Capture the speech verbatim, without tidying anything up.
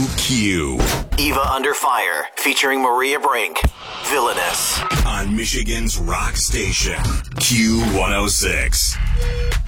Q. Eva Under Fire, featuring Maria Brink. Villainous. On Michigan's rock station, Q one oh six.